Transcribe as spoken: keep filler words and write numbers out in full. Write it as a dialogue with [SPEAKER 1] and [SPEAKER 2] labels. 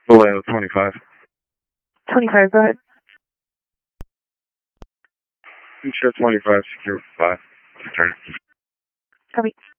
[SPEAKER 1] Orlando twenty-five.
[SPEAKER 2] twenty-five, go ahead.
[SPEAKER 1] Sure, twenty-five, secure five. Return.
[SPEAKER 2] Copy.